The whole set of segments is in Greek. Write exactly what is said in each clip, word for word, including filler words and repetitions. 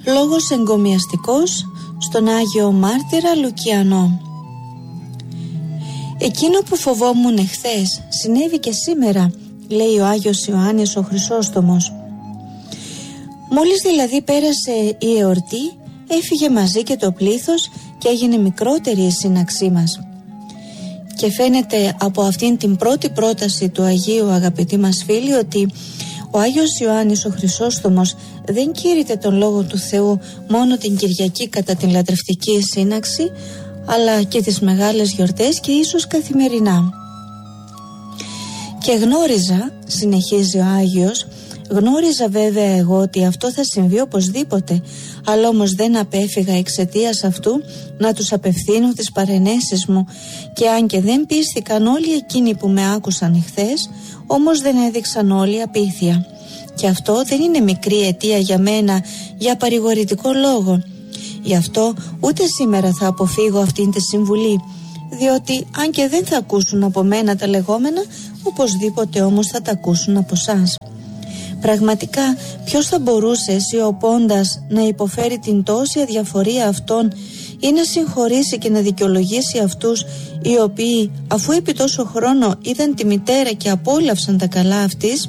Λόγος εγκομιαστικός στον Άγιο Μάρτυρα Λουκιανό. Εκείνο που φοβόμουν εχθές συνέβη και σήμερα, λέει ο Άγιος Ιωάννης ο Χρυσόστομος. Μόλις δηλαδή πέρασε η εορτή, έφυγε μαζί και το πλήθος και έγινε μικρότερη η σύναξή μας. Και φαίνεται από αυτήν την πρώτη πρόταση του Αγίου, αγαπητοί μας φίλοι, ότι ο Άγιος Ιωάννης ο Χρυσόστομος δεν κήρυτε τον Λόγο του Θεού μόνο την Κυριακή κατά την λατρευτική σύναξη, αλλά και τις μεγάλες γιορτές και ίσως καθημερινά. Και γνώριζα, συνεχίζει ο Άγιος, γνώριζα βέβαια εγώ ότι αυτό θα συμβεί οπωσδήποτε, αλλά όμως δεν απέφυγα εξαιτίας αυτού να τους απευθύνω τις παρενέσεις μου, και αν και δεν πίστηκαν όλοι εκείνοι που με άκουσαν εχθές, όμως δεν έδειξαν όλοι απίθεια. Και αυτό δεν είναι μικρή αιτία για μένα για παρηγορητικό λόγο. Γι' αυτό ούτε σήμερα θα αποφύγω αυτήν τη συμβουλή, διότι αν και δεν θα ακούσουν από μένα τα λεγόμενα, οπωσδήποτε όμως θα τα ακούσουν από σας. Πραγματικά ποιος θα μπορούσε αισιοπώντας να υποφέρει την τόση αδιαφορία αυτών ή να συγχωρήσει και να δικαιολογήσει αυτούς οι οποίοι, αφού επί τόσο χρόνο είδαν τη μητέρα και απόλαυσαν τα καλά αυτής,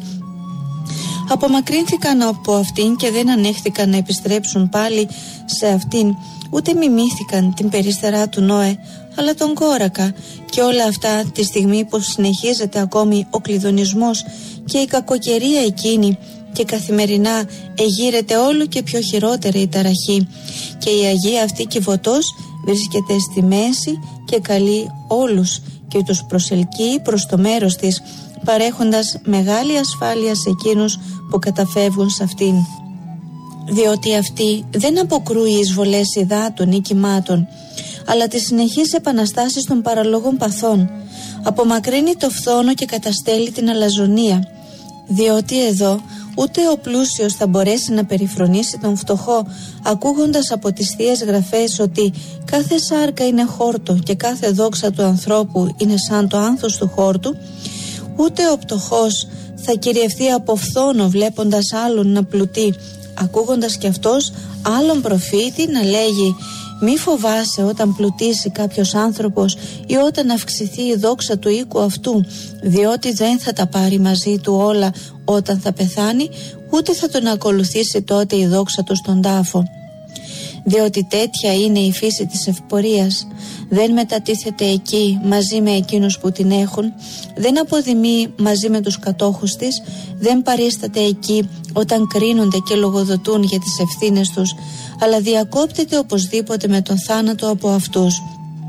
απομακρύνθηκαν από αυτήν και δεν ανέχθηκαν να επιστρέψουν πάλι σε αυτήν, ούτε μιμήθηκαν την περίστερά του Νόε, αλλά τον κόρακα, και όλα αυτά τη στιγμή που συνεχίζεται ακόμη ο κλειδονισμός και η κακοκαιρία εκείνη, και καθημερινά εγείρεται όλο και πιο χειρότερη η ταραχή, και η Αγία αυτή Κιβωτός βρίσκεται στη μέση και καλεί όλους και τους προσελκύει προς το μέρος της, παρέχοντας μεγάλη ασφάλεια σε εκείνους που καταφεύγουν σε αυτήν. Διότι αυτή δεν αποκρούει εισβολές υδάτων ή κυμάτων, αλλά τις συνεχείς επαναστάσεις των παραλόγων παθών. Απομακρύνει το φθόνο και καταστέλει την αλαζονία, διότι εδώ ούτε ο πλούσιος θα μπορέσει να περιφρονήσει τον φτωχό, ακούγοντας από τις Θείες Γραφές ότι κάθε σάρκα είναι χόρτο και κάθε δόξα του ανθρώπου είναι σαν το άνθος του χόρτου, ούτε ο πτωχός θα κυριευθεί από φθόνο βλέποντας άλλον να πλουτεί, ακούγοντας κι αυτός άλλον προφήτη να λέγει «Μη φοβάσαι όταν πλουτίσει κάποιος άνθρωπος ή όταν αυξηθεί η δόξα του οίκου αυτού, διότι δεν θα τα πάρει μαζί του όλα όταν θα πεθάνει, ούτε θα τον ακολουθήσει τότε η δόξα του στον τάφο». Διότι τέτοια είναι η φύση της ευπορίας. Δεν μετατίθεται εκεί μαζί με εκείνους που την έχουν, δεν αποδημεί μαζί με τους κατόχους της, δεν παρίσταται εκεί όταν κρίνονται και λογοδοτούν για τις ευθύνες τους, αλλά διακόπτεται οπωσδήποτε με τον θάνατο από αυτούς.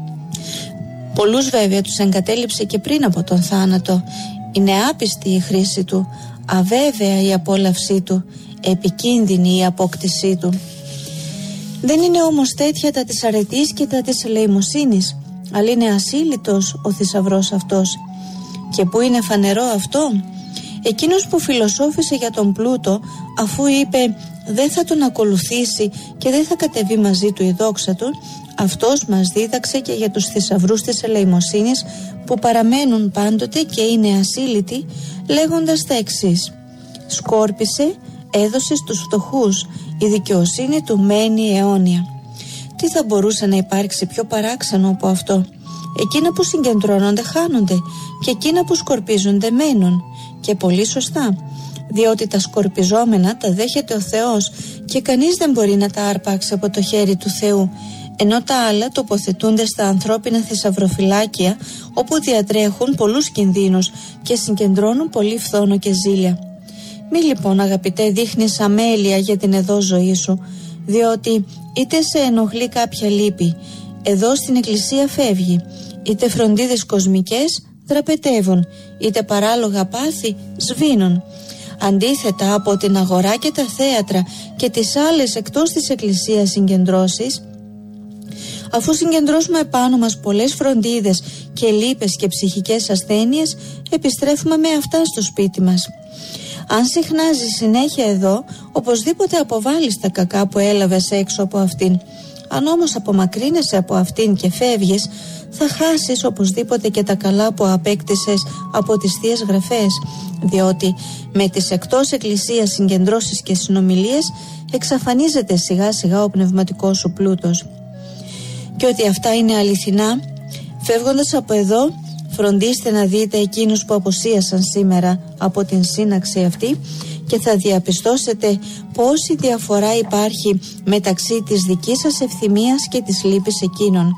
Πολλούς βέβαια τους εγκατέλειψε και πριν από τον θάνατο. Είναι άπιστη η χρήση του, αβέβαια η απόλαυσή του, επικίνδυνη η απόκτησή του. Δεν είναι όμως τέτοια τα της αρετής και τα της ελεημοσύνης, αλλά είναι ασύλλητος ο θησαυρός αυτός. Και πού είναι φανερό αυτό? Εκείνος που φιλοσόφησε για τον πλούτο, αφού είπε δεν θα τον ακολουθήσει και δεν θα κατεβεί μαζί του η δόξα του, αυτός μας δίδαξε και για τους θησαυρούς της ελεημοσύνης που παραμένουν πάντοτε και είναι ασύλλητοι, λέγοντας τα εξής: σκόρπισε, έδωσε στους φτωχούς, η δικαιοσύνη του μένει αιώνια. Τι θα μπορούσε να υπάρξει πιο παράξενο από αυτό? Εκείνα που συγκεντρώνονται χάνονται και εκείνα που σκορπίζονται μένουν. Και πολύ σωστά, διότι τα σκορπιζόμενα τα δέχεται ο Θεός και κανείς δεν μπορεί να τα άρπαξε από το χέρι του Θεού, ενώ τα άλλα τοποθετούνται στα ανθρώπινα θησαυροφυλάκια, όπου διατρέχουν πολλούς κινδύνους και συγκεντρώνουν πολύ φθόνο και ζήλια. Μη λοιπόν, αγαπητέ, δείχνεις αμέλεια για την εδώ ζωή σου, διότι είτε σε ενοχλεί κάποια λύπη, εδώ στην εκκλησία φεύγει, είτε φροντίδες κοσμικές δραπετεύουν, είτε παράλογα πάθη σβήνουν. Αντίθετα από την αγορά και τα θέατρα και τις άλλες εκτός της εκκλησίας συγκεντρώσεις, αφού συγκεντρώσουμε επάνω μας πολλές φροντίδες και λύπες και ψυχικές ασθένειες, επιστρέφουμε με αυτά στο σπίτι μας. Αν συχνάζεις συνέχεια εδώ, οπωσδήποτε αποβάλλεις τα κακά που έλαβες έξω από αυτήν. Αν όμως απομακρύνεσαι από αυτήν και φεύγεις, θα χάσεις οπωσδήποτε και τα καλά που απέκτησες από τις Θείες Γραφές, διότι με τις εκτός εκκλησίας συγκεντρώσεις και συνομιλίες εξαφανίζεται σιγά σιγά ο πνευματικός σου πλούτος. Και ότι αυτά είναι αληθινά, φεύγοντας από εδώ, φροντίστε να δείτε εκείνους που αποσίασαν σήμερα από την σύναξη αυτή και θα διαπιστώσετε πόση διαφορά υπάρχει μεταξύ της δικής σας ευθυμίας και της λύπης εκείνων.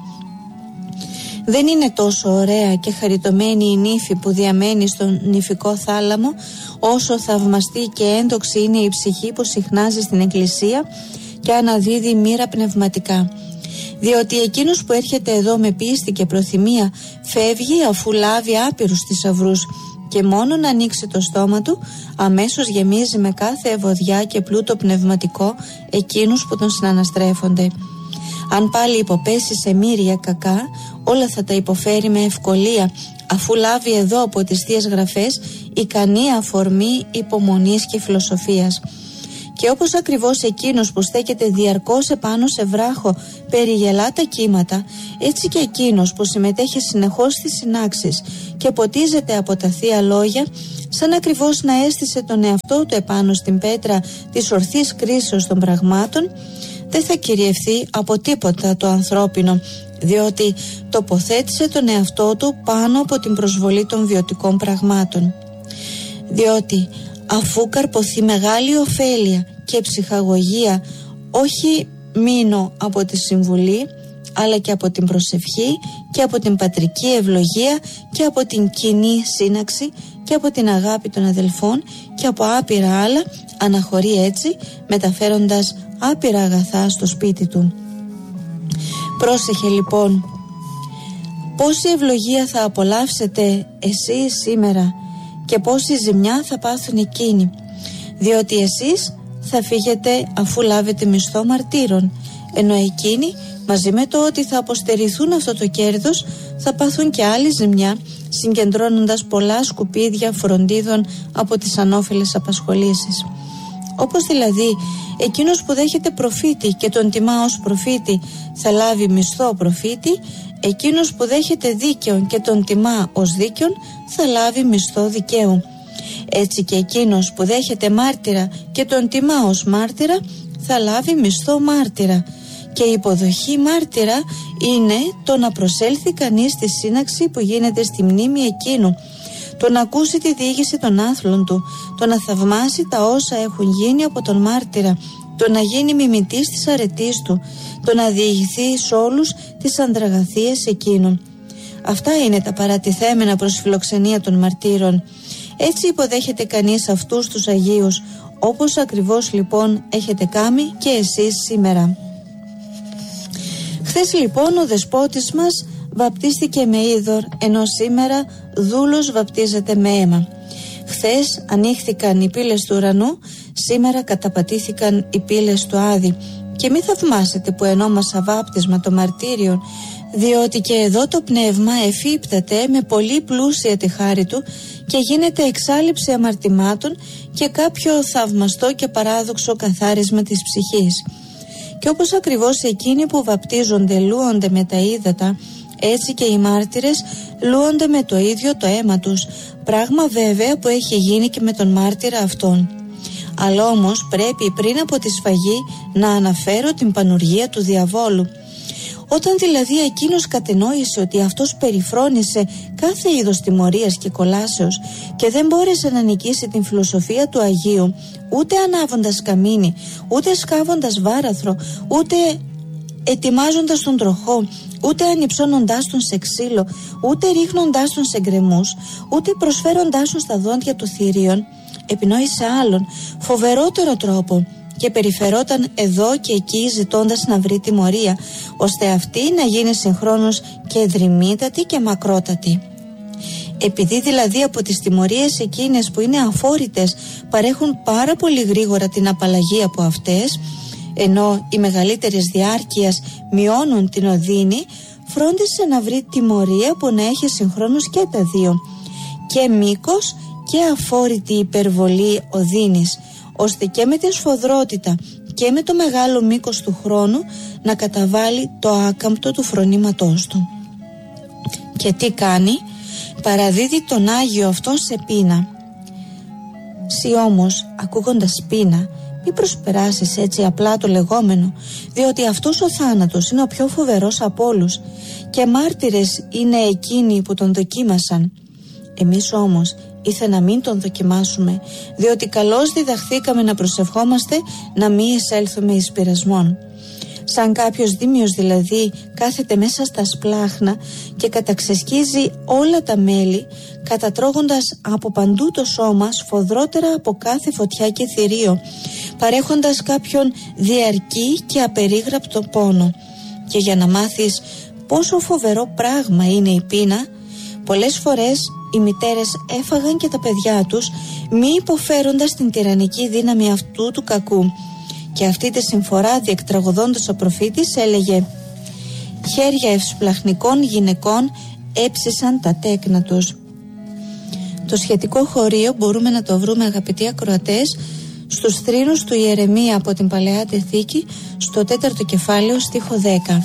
Δεν είναι τόσο ωραία και χαριτωμένη η νύφη που διαμένει στον νυφικό θάλαμο, όσο θαυμαστή και έντοξη είναι η ψυχή που συχνάζει στην εκκλησία και αναδίδει μοίρα πνευματικά. Διότι εκείνος που έρχεται εδώ με πίστη και προθυμία φεύγει αφού λάβει άπειρους θησαυρούς και μόνο να ανοίξει το στόμα του αμέσως γεμίζει με κάθε ευωδιά και πλούτο πνευματικό εκείνους που τον συναναστρέφονται. Αν πάλι υποπέσει σε μύρια κακά, όλα θα τα υποφέρει με ευκολία, αφού λάβει εδώ από τις Θείες Γραφές ικανή αφορμή υπομονής και φιλοσοφίας. Και όπως ακριβώς εκείνος που στέκεται διαρκώς επάνω σε βράχο περιγελά τα κύματα, έτσι και εκείνος που συμμετέχει συνεχώς στις συνάξεις και ποτίζεται από τα θεία λόγια, σαν ακριβώς να έστησε τον εαυτό του επάνω στην πέτρα της ορθής κρίσεως των πραγμάτων, δεν θα κυριευθεί από τίποτα το ανθρώπινο, διότι τοποθέτησε τον εαυτό του πάνω από την προσβολή των βιωτικών πραγμάτων. Διότι αφού καρποθεί μεγάλη ωφέλεια και ψυχαγωγία, όχι μείνω από τη συμβουλή, αλλά και από την προσευχή και από την πατρική ευλογία και από την κοινή σύναξη και από την αγάπη των αδελφών και από άπειρα άλλα, αναχωρεί έτσι μεταφέροντας άπειρα αγαθά στο σπίτι του. Πρόσεχε λοιπόν, πόση ευλογία θα απολαύσετε εσείς σήμερα και πόση ζημιά θα πάθουν εκείνοι, διότι εσείς θα φύγετε αφού λάβετε μισθό μαρτύρων, ενώ εκείνοι μαζί με το ότι θα αποστερηθούν αυτό το κέρδος θα πάθουν και άλλη ζημιά, συγκεντρώνοντας πολλά σκουπίδια φροντίδων από τις ανώφελες απασχολήσεις. Όπως δηλαδή εκείνος που δέχεται προφήτη και τον τιμά ως προφήτη θα λάβει μισθό προφήτη, εκείνος που δέχεται δίκαιον και τον τιμά ως δίκαιον θα λάβει μισθό δικαίου. Έτσι και εκείνος που δέχεται μάρτυρα και τον τιμά ως μάρτυρα θα λάβει μισθό μάρτυρα. Και η υποδοχή μάρτυρα είναι το να προσέλθει κανείς στη σύναξη που γίνεται στη μνήμη εκείνου, το να ακούσει τη διήγηση των άθλων του, το να θαυμάσει τα όσα έχουν γίνει από τον μάρτυρα, το να γίνει μιμητής της αρετής του, το να διηγηθεί σε όλους τις ανδραγαθίες εκείνων. Αυτά είναι τα παρατηθέμενα προς φιλοξενία των μαρτύρων. Έτσι υποδέχεται κανείς αυτούς τους Αγίους, όπως ακριβώς λοιπόν έχετε κάνει και εσείς σήμερα. Χθες λοιπόν ο δεσπότης μας βαπτίστηκε με είδωρ, ενώ σήμερα δούλος βαπτίζεται με αίμα. Χθες ανοίχθηκαν οι πύλες του ουρανού, σήμερα καταπατήθηκαν οι πύλες του Άδη. Και μη θαυμάσετε που ενόμασα βάπτισμα το μαρτύριο, διότι και εδώ το πνεύμα εφύπταται με πολύ πλούσια τη χάρη του και γίνεται εξάλειψη αμαρτημάτων και κάποιο θαυμαστό και παράδοξο καθάρισμα της ψυχής. Και όπως ακριβώς εκείνοι που βαπτίζονται λούονται με τα ύδατα, έτσι και οι μάρτυρες λούονται με το ίδιο το αίμα τους, πράγμα βέβαια που έχει γίνει και με τον μάρτυρα αυτόν. Αλλά όμως πρέπει πριν από τη σφαγή να αναφέρω την πανουργία του διαβόλου. Όταν δηλαδή εκείνος κατενόησε ότι αυτός περιφρόνησε κάθε είδος τιμωρίας και κολάσεως και δεν μπόρεσε να νικήσει την φιλοσοφία του Αγίου, ούτε ανάβοντας καμίνι, ούτε σκάβοντας βάραθρο, ούτε ετοιμάζοντας τον τροχό, ούτε ανυψώνοντάς τον σε ξύλο, ούτε ρίχνοντάς τον σε γκρεμούς, ούτε προσφέροντάς τον στα δόντια του θηρίων, επινόησε άλλον φοβερότερο τρόπο και περιφερόταν εδώ και εκεί ζητώντας να βρει τιμωρία, ώστε αυτή να γίνει συγχρόνως και δρυμύτατη και μακρότατη. Επειδή δηλαδή από τις τιμωρίες εκείνες που είναι αφόρητες παρέχουν πάρα πολύ γρήγορα την απαλλαγή από αυτές, ενώ οι μεγαλύτερες διάρκειας μειώνουν την οδύνη, φρόντισε να βρει τιμωρία που να έχει συγχρόνως και τα δύο, και μήκος και αφόρητη υπερβολή οδύνης, ώστε και με τη σφοδρότητα και με το μεγάλο μήκος του χρόνου να καταβάλει το άκαμπτο του φρονήματός του. Και τι κάνει? Παραδίδει τον Άγιο αυτόν σε πείνα. Συ όμως, ακούγοντας πείνα, Μην προσπεράσεις έτσι απλά το λεγόμενο, διότι αυτός ο θάνατος είναι ο πιο φοβερός από όλους και μάρτυρες είναι εκείνοι που τον δοκίμασαν. Εμείς όμως ήθε να μην τον δοκιμάσουμε, διότι καλώς διδαχθήκαμε να προσευχόμαστε να μην εισέλθουμε εις πειρασμόν. Σαν κάποιος δίμιος δηλαδή κάθεται μέσα στα σπλάχνα και καταξεσκίζει όλα τα μέλη, κατατρώγοντας από παντού το σώμα σφοδρότερα από κάθε φωτιά και θηρίο, παρέχοντας κάποιον διαρκή και απερίγραπτο πόνο. Και για να μάθεις πόσο φοβερό πράγμα είναι η πείνα, πολλές φορές οι μητέρες έφαγαν και τα παιδιά τους, μη υποφέροντας την τυραννική δύναμη αυτού του κακού. Και αυτή τη συμφορά διεκτραγωδώντας ο προφήτης έλεγε: «Χέρια ευσπλαχνικών γυναικών έψησαν τα τέκνα τους». Το σχετικό χωρίο μπορούμε να το βρούμε, αγαπητοί ακροατές, στους θρήνους του Ιερεμία από την Παλαιά Διαθήκη, στο τέταρτο κεφάλαιο, στίχο δέκα.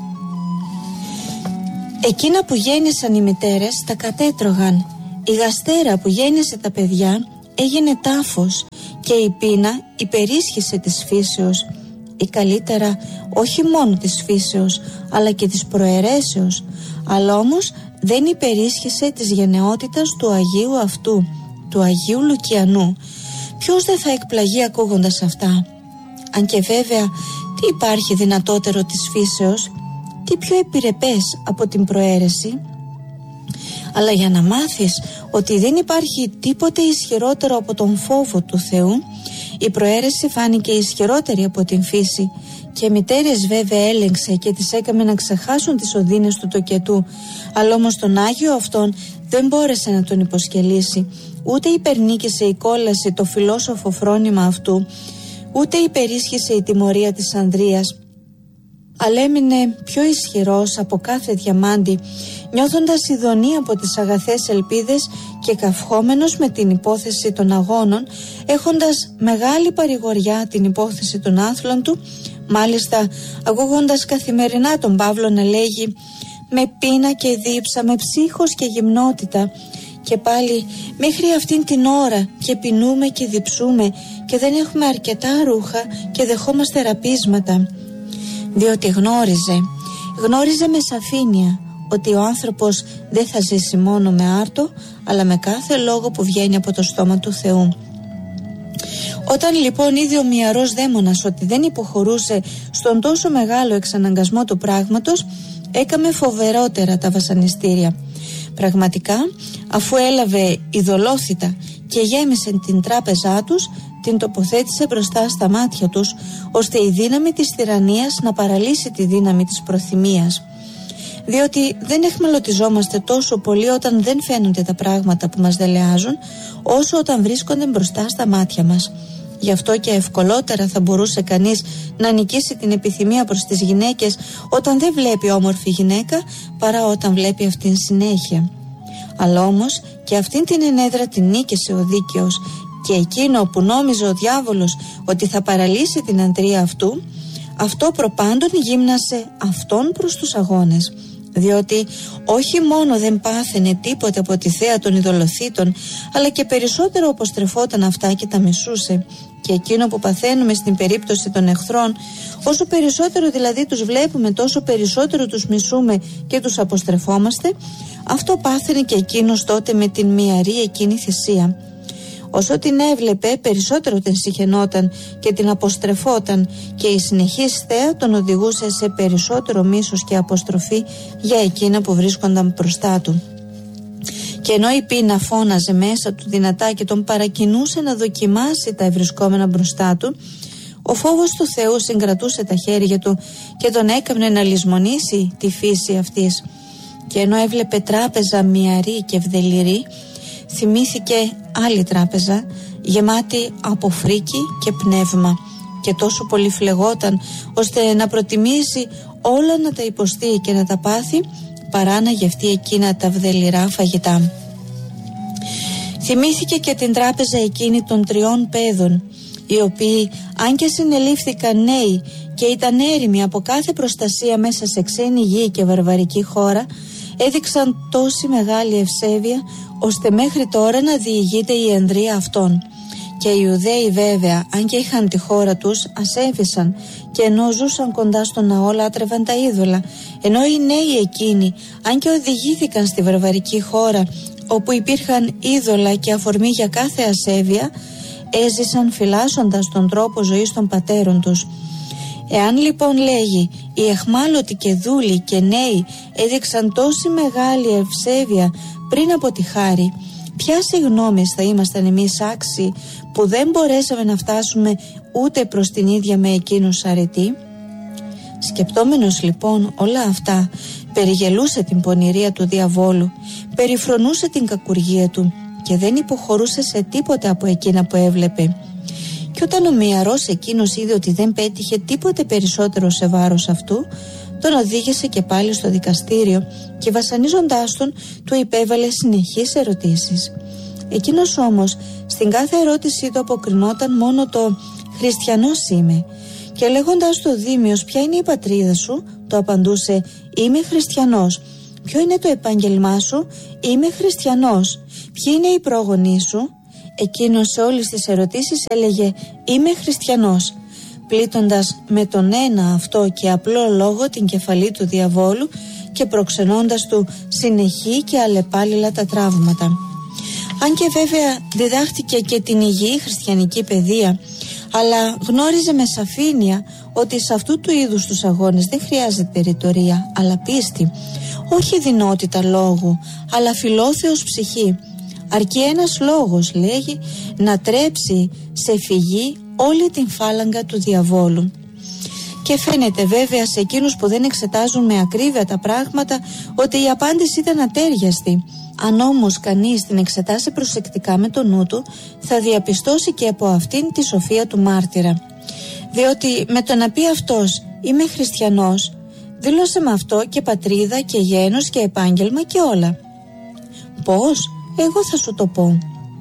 Εκείνα που γέννησαν οι μητέρες τα κατέτρωγαν. Η γαστέρα που γέννησε τα παιδιά έγινε τάφος και η πείνα υπερίσχυσε της φύσεως. Ή καλύτερα όχι μόνο της φύσεως αλλά και της προαιρέσεως, αλλά όμως δεν υπερίσχυσε της γενναιότητας του Αγίου αυτού, του Αγίου Λουκιανού. Ποιος δεν θα εκπλαγεί ακούγοντας αυτά? Αν και βέβαια τι υπάρχει δυνατότερο της φύσεως, τι πιο επιρρεπές από την προαίρεση? Αλλά για να μάθεις ότι δεν υπάρχει τίποτε ισχυρότερο από τον φόβο του Θεού, η προαίρεση φάνηκε ισχυρότερη από την φύση και μητέρες βέβαια έλεγξε και τις έκαμε να ξεχάσουν τις οδύνες του τοκετού, αλλά όμως τον Άγιο αυτόν δεν μπόρεσε να τον υποσκελίσει, ούτε υπερνίκησε η κόλαση το φιλόσοφο φρόνημα αυτού, ούτε υπερίσχυσε η τιμωρία της Ανδρείας, αλλά έμεινε πιο ισχυρός από κάθε διαμάντη, νιώθοντας ειδονή από τις αγαθές ελπίδες και καυχόμενος με την υπόθεση των αγώνων, έχοντας μεγάλη παρηγοριά την υπόθεση των άθλων του, μάλιστα ακούγοντας καθημερινά τον Παύλο να λέγει «με πείνα και δίψα, με ψύχος και γυμνότητα», και πάλι μέχρι αυτήν την ώρα και πεινούμε και διψούμε και δεν έχουμε αρκετά ρούχα και δεχόμαστε ραπίσματα. Διότι γνώριζε, γνώριζε με σαφήνεια ότι ο άνθρωπος δεν θα ζήσει μόνο με άρτο, αλλά με κάθε λόγο που βγαίνει από το στόμα του Θεού. Όταν λοιπόν είδε ο μυαρός δαίμονας ότι δεν υποχωρούσε στον τόσο μεγάλο εξαναγκασμό του πράγματος, έκαμε φοβερότερα τα βασανιστήρια. Πραγματικά, αφού έλαβε ειδωλόθητα και γέμισε την τράπεζά τους, την τοποθέτησε μπροστά στα μάτια τους, ώστε η δύναμη της τυραννίας να παραλύσει τη δύναμη της προθυμίας. Διότι δεν εχμαλωτιζόμαστε τόσο πολύ όταν δεν φαίνονται τα πράγματα που μας δελεάζουν, όσο όταν βρίσκονται μπροστά στα μάτια μας. Γι' αυτό και ευκολότερα θα μπορούσε κανείς να νικήσει την επιθυμία προς τις γυναίκες όταν δεν βλέπει όμορφη γυναίκα, παρά όταν βλέπει αυτήν συνέχεια. Αλλά όμως και αυτήν την ενέδρα την νίκησε ο δίκαιος, και εκείνο που νόμιζε ο διάβολος ότι θα παραλύσει την αντρία αυτού, αυτό προπάντων γύμνασε αυτόν προς τους αγώνες. Διότι όχι μόνο δεν πάθαινε τίποτε από τη θέα των ειδωλοθήτων, αλλά και περισσότερο αποστρεφόταν αυτά και τα μισούσε. Και εκείνο που παθαίνουμε στην περίπτωση των εχθρών, όσο περισσότερο δηλαδή τους βλέπουμε, τόσο περισσότερο τους μισούμε και τους αποστρεφόμαστε, αυτό πάθαινε και εκείνος τότε με την μυαρή εκείνη θυσία. Όσο την έβλεπε, περισσότερο την συχαινόταν και την αποστρεφόταν, και η συνεχής θέα τον οδηγούσε σε περισσότερο μίσος και αποστροφή για εκείνα που βρίσκονταν μπροστά του. Και ενώ η πείνα φώναζε μέσα του δυνατά και τον παρακινούσε να δοκιμάσει τα ευρισκόμενα μπροστά του, ο φόβος του Θεού συγκρατούσε τα χέρια του και τον έκαμνε να λησμονήσει τη φύση αυτής. Και ενώ έβλεπε τράπεζα μυαρή και ευδελιρή, θυμήθηκε άλλη τράπεζα γεμάτη από φρίκι και πνεύμα, και τόσο πολύ φλεγόταν ώστε να προτιμήσει όλα να τα υποστεί και να τα πάθει, παρά να γευτεί εκείνα τα βδελιρά φαγητά. Θυμήθηκε και την τράπεζα εκείνη των τριών παιδών, οι οποίοι αν και συνελήφθηκαν νέοι και ήταν έρημοι από κάθε προστασία μέσα σε ξένη γη και βαρβαρική χώρα, έδειξαν τόση μεγάλη ευσέβεια ώστε μέχρι τώρα να διηγείται η ανδρεία αυτών. Και οι Ιουδαίοι βέβαια, αν και είχαν τη χώρα τους, ασέβησαν και ενώ ζούσαν κοντά στο ναό λάτρευαν τα είδωλα, ενώ οι νέοι εκείνοι, αν και οδηγήθηκαν στη βαρβαρική χώρα όπου υπήρχαν είδωλα και αφορμή για κάθε ασέβεια, έζησαν φυλάσσοντας τον τρόπο ζωής των πατέρων τους. Εάν λοιπόν λέγει οι εχμάλωτοι και δούλοι και νέοι έδειξαν τόση μεγάλη ευσέβεια πριν από τη χάρη, ποια συγγνώμη θα ήμασταν εμείς άξιοι που δεν μπορέσαμε να φτάσουμε ούτε προς την ίδια με εκείνους αρετή? Σκεπτόμενος λοιπόν όλα αυτά, περιγελούσε την πονηρία του διαβόλου, περιφρονούσε την κακουργία του και δεν υποχωρούσε σε τίποτα από εκείνα που έβλεπε. Και όταν ο μυαρός εκείνος είδε ότι δεν πέτυχε τίποτε περισσότερο σε βάρος αυτού, τον οδήγησε και πάλι στο δικαστήριο και βασανίζοντάς τον του υπέβαλε συνεχείς ερωτήσεις. Εκείνος όμως στην κάθε ερώτησή του αποκρινόταν μόνο το «Χριστιανός είμαι» και λέγοντας το Δήμιος «Ποια είναι η πατρίδα σου?» το απαντούσε «Είμαι χριστιανός». «Ποιο είναι το επάγγελμά σου?» «Είμαι χριστιανός». «Ποιοι είναι οι πρόγονοί σου?» Εκείνος σε όλες τις ερωτήσεις έλεγε «Είμαι χριστιανός», πλήττοντας με τον ένα αυτό και απλό λόγο την κεφαλή του διαβόλου και προξενώντας του συνεχή και αλλεπάλληλα τα τραύματα. Αν και βέβαια διδάχτηκε και την υγιή χριστιανική παιδεία, αλλά γνώριζε με σαφήνεια ότι σε αυτού του είδους τους αγώνες δεν χρειάζεται ρητορία, αλλά πίστη, όχι δεινότητα λόγου, αλλά φιλόθεος ψυχή. Αρκεί ένας λόγος, λέγει, να τρέψει σε φυγή όλη την φάλαγγα του διαβόλου. Και φαίνεται βέβαια σε εκείνους που δεν εξετάζουν με ακρίβεια τα πράγματα ότι η απάντηση ήταν ατέριαστη. Αν όμως κανείς την εξετάσει προσεκτικά με το νου του, θα διαπιστώσει και από αυτήν τη σοφία του μάρτυρα. Διότι με το να πει αυτός «Είμαι χριστιανός», δήλωσε με αυτό και πατρίδα και γένος και επάγγελμα και όλα. Πώς? Εγώ θα σου το πω.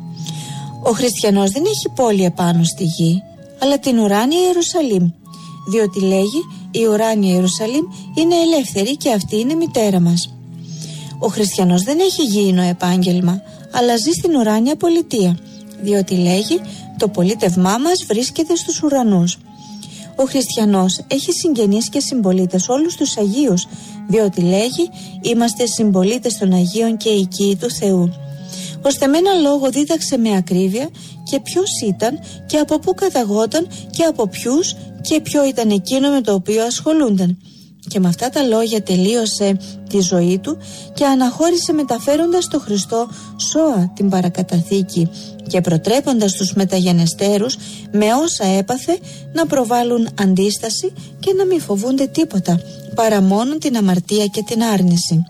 Ο χριστιανός δεν έχει πόλη επάνω στη γη, αλλά την ουράνια Ιερουσαλήμ, διότι λέγει η ουράνια Ιερουσαλήμ είναι ελεύθερη και αυτή είναι μητέρα μας. Ο χριστιανός δεν έχει γήινο επάγγελμα, αλλά ζει στην ουράνια πολιτεία, διότι λέγει το πολίτευμά μας βρίσκεται στους ουρανούς. Ο χριστιανός έχει συγγενείς και συμπολίτες όλους τους Αγίους, διότι λέγει είμαστε συμπολίτες των Αγίων και οικοί του Θεού. Ώστε με ένα λόγο δίδαξε με ακρίβεια και ποιος ήταν και από πού καταγόταν και από ποιους και ποιο ήταν εκείνο με το οποίο ασχολούνταν. Και με αυτά τα λόγια τελείωσε τη ζωή του και αναχώρησε μεταφέροντας το Χριστό σώα την παρακαταθήκη και προτρέποντας τους μεταγενεστέρους με όσα έπαθε να προβάλλουν αντίσταση και να μην φοβούνται τίποτα παρά μόνο την αμαρτία και την άρνηση.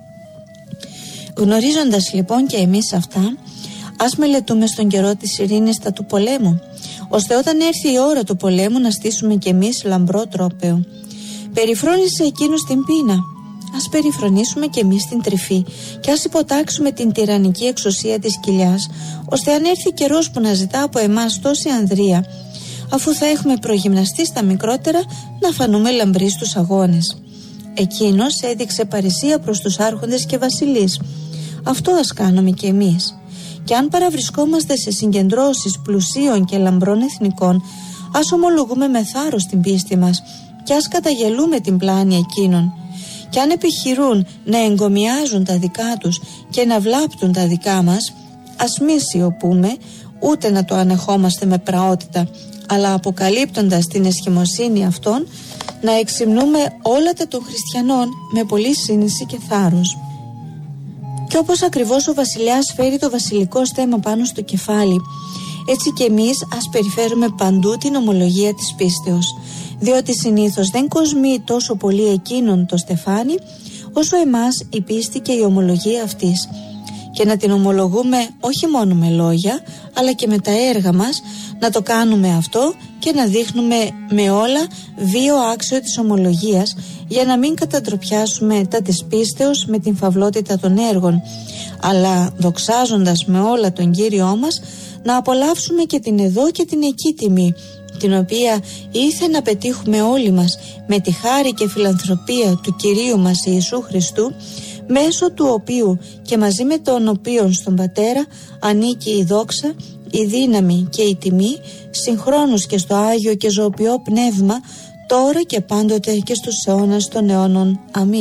Γνωρίζοντας λοιπόν και εμείς αυτά, ας μελετούμε στον καιρό της ειρήνης τα του πολέμου, ώστε όταν έρθει η ώρα του πολέμου να στήσουμε κι εμείς λαμπρό τρόπαιο. Περιφρόνησε εκείνους την πείνα, ας περιφρονήσουμε κι εμείς την τρυφή και ας υποτάξουμε την τυραννική εξουσία της κοιλιάς, ώστε αν έρθει καιρός που να ζητά από εμάς τόση ανδρεία, αφού θα έχουμε προγυμναστεί στα μικρότερα, να φανούμε λαμπροί στους αγώνες. Εκείνος έδειξε παρησία προς τους άρχοντες και βασιλείς. Αυτό ας κάνουμε κι εμείς. Και αν παραβρισκόμαστε σε συγκεντρώσεις πλουσίων και λαμπρών εθνικών, ας ομολογούμε με θάρρος την πίστη μας και ας καταγελούμε την πλάνη εκείνων. Και αν επιχειρούν να εγκομιάζουν τα δικά τους και να βλάπτουν τα δικά μας, ας μη σιωπούμε, ούτε να το ανεχόμαστε με πραότητα, αλλά αποκαλύπτοντας την εσχημοσύνη αυτών, να εξυμνούμε όλα τα των χριστιανών με πολλή σύνηση και θάρρος. Και όπως ακριβώς ο βασιλιάς φέρει το βασιλικό στέμμα πάνω στο κεφάλι, έτσι και εμείς ας περιφέρουμε παντού την ομολογία της πίστεως, διότι συνήθως δεν κοσμεί τόσο πολύ εκείνον το στεφάνι, όσο εμάς η πίστη και η ομολογία αυτής. Και να την ομολογούμε όχι μόνο με λόγια, αλλά και με τα έργα μας, να το κάνουμε αυτό και να δείχνουμε με όλα βίο άξιο της ομολογίας, για να μην καταντροπιάσουμε τα της πίστεως με την φαυλότητα των έργων, αλλά δοξάζοντας με όλα τον Κύριό μας, να απολαύσουμε και την εδώ και την εκεί τιμή, την οποία ήθε να πετύχουμε όλοι μας με τη χάρη και φιλανθρωπία του Κυρίου μας Ιησού Χριστού, μέσω του οποίου και μαζί με τον οποίον στον Πατέρα ανήκει η δόξα η δύναμη και η τιμή, συγχρόνως και στο Άγιο και ζωοποιό Πνεύμα, τώρα και πάντοτε και στους αιώνας των αιώνων. Αμήν.